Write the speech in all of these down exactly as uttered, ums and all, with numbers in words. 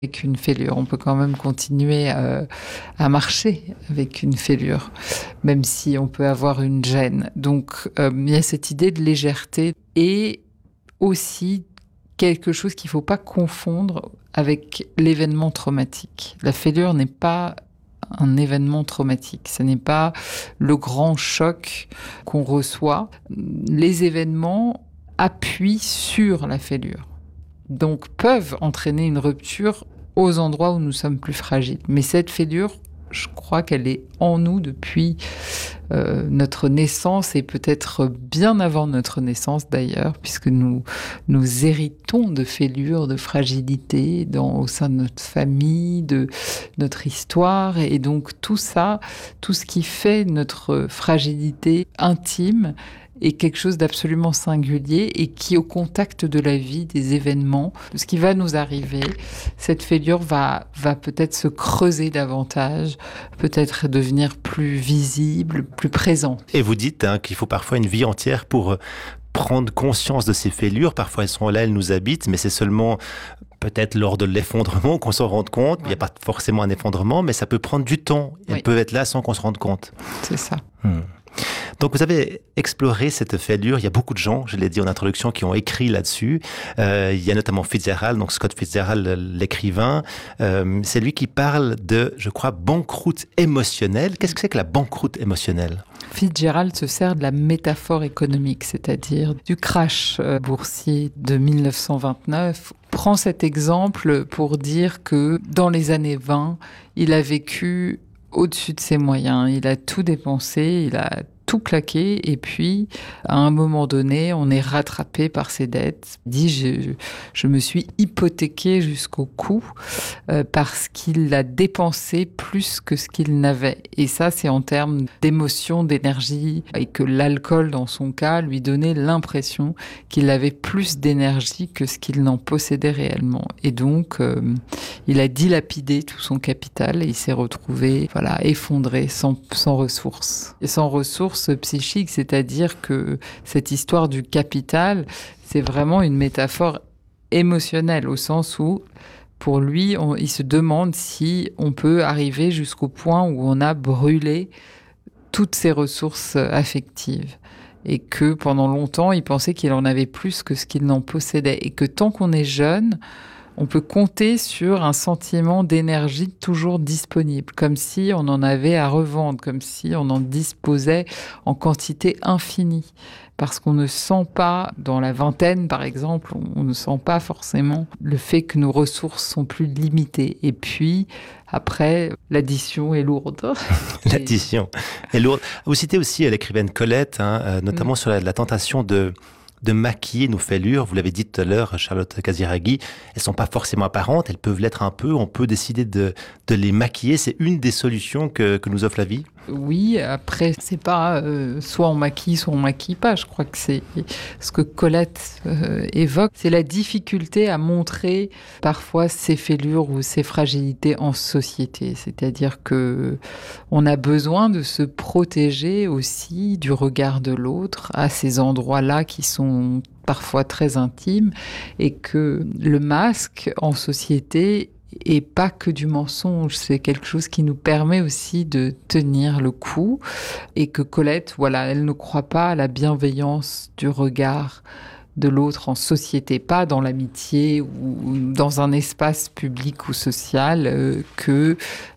avec une fêlure. On peut quand même continuer euh, à marcher avec une fêlure, même si on peut avoir une gêne. Donc, euh, il y a cette idée de légèreté et aussi quelque chose qu'il ne faut pas confondre avec l'événement traumatique. La fêlure n'est pas un événement traumatique. Ce n'est pas le grand choc qu'on reçoit. Les événements appuient sur la fêlure. Donc, peuvent entraîner une rupture aux endroits où nous sommes plus fragiles. Mais cette fêlure, je crois qu'elle est en nous depuis euh, notre naissance et peut-être bien avant notre naissance d'ailleurs, puisque nous, nous héritons de fêlures, de fragilité dans, au sein de notre famille, de notre histoire. Et donc tout ça, tout ce qui fait notre fragilité intime, est quelque chose d'absolument singulier et qui, au contact de la vie, des événements, de ce qui va nous arriver, cette fêlure va, va peut-être se creuser davantage, peut-être devenir plus visible, plus présente. Et vous dites hein, qu'il faut parfois une vie entière pour prendre conscience de ces fêlures. Parfois, elles sont là, elles nous habitent, mais c'est seulement peut-être lors de l'effondrement qu'on s'en rende compte. Ouais. Il n'y a pas forcément un effondrement, mais ça peut prendre du temps. Elles oui. peuvent être là sans qu'on se rende compte. C'est ça. Hmm. Donc vous avez exploré cette fêlure. Il y a beaucoup de gens, je l'ai dit en introduction, qui ont écrit là-dessus. Euh, il y a notamment Fitzgerald, donc Scott Fitzgerald, l'écrivain. Euh, c'est lui qui parle de, je crois, banqueroute émotionnelle. Qu'est-ce que c'est que la banqueroute émotionnelle ? Fitzgerald se sert de la métaphore économique, c'est-à-dire du crash boursier de dix-neuf cent vingt-neuf. Prend cet exemple pour dire que dans les années vingt, il a vécu au-dessus de ses moyens. Il a tout dépensé, il a tout claqué et puis à un moment donné, on est rattrapé par ses dettes. Il dit, je, je me suis hypothéqué jusqu'au cou euh, parce qu'il a dépensé plus que ce qu'il n'avait. Et ça, c'est en termes d'émotion, d'énergie et que l'alcool, dans son cas, lui donnait l'impression qu'il avait plus d'énergie que ce qu'il n'en possédait réellement. Et donc, euh, il a dilapidé tout son capital et il s'est retrouvé voilà, effondré, sans, sans ressources. Et sans ressources psychique, c'est-à-dire que cette histoire du capital, c'est vraiment une métaphore émotionnelle au sens où, pour lui, on, il se demande si on peut arriver jusqu'au point où on a brûlé toutes ses ressources affectives. Et que pendant longtemps, il pensait qu'il en avait plus que ce qu'il n'en possédait. Et que tant qu'on est jeune, on peut compter sur un sentiment d'énergie toujours disponible, comme si on en avait à revendre, comme si on en disposait en quantité infinie. Parce qu'on ne sent pas, dans la vingtaine par exemple, on ne sent pas forcément le fait que nos ressources sont plus limitées. Et puis, après, l'addition est lourde. L'addition est lourde. Vous citez aussi l'écrivaine Colette, hein, notamment mmh. sur la, la tentation de... de maquiller nos fêlures. Vous l'avez dit tout à l'heure, Charlotte Casiraghi, elles sont pas forcément apparentes, elles peuvent l'être un peu, on peut décider de, de les maquiller. C'est une des solutions que, que nous offre la vie. Oui, après, c'est pas euh, soit on maquille, soit on maquille pas. Je crois que c'est ce que Colette euh, évoque. C'est la difficulté à montrer parfois ces fêlures ou ces fragilités en société. C'est-à-dire que on a besoin de se protéger aussi du regard de l'autre à ces endroits-là qui sont parfois très intimes et que le masque en société et pas que du mensonge, c'est quelque chose qui nous permet aussi de tenir le coup et que Colette, voilà, elle ne croit pas à la bienveillance du regard de l'autre en société, pas dans l'amitié ou dans un espace public ou social, euh, que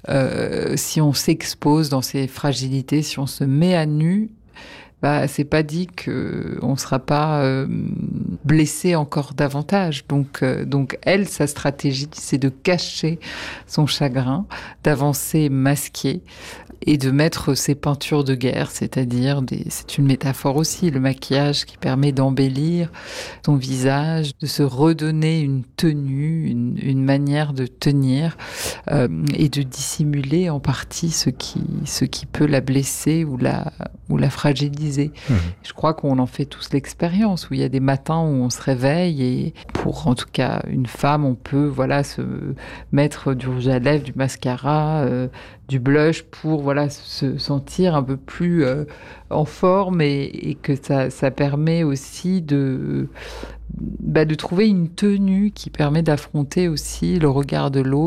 euh, si on s'expose dans ses fragilités, si on se met à nu, bah, c'est pas dit qu'on ne sera pas euh, blessé encore davantage. Donc, euh, donc, elle, sa stratégie, c'est de cacher son chagrin, d'avancer masqué et de mettre ses peintures de guerre, c'est-à-dire, des, c'est une métaphore aussi, le maquillage qui permet d'embellir son visage, de se redonner une tenue, une, une manière de tenir euh, et de dissimuler en partie ce qui, ce qui peut la blesser ou la ou la fragiliser. Mmh. Je crois qu'on en fait tous l'expérience, où il y a des matins où on se réveille et pour, en tout cas, une femme, on peut voilà, se mettre du rouge à lèvres, du mascara, euh, du blush pour voilà, se sentir un peu plus euh, en forme et, et que ça, ça permet aussi de, bah, de trouver une tenue qui permet d'affronter aussi le regard de l'autre.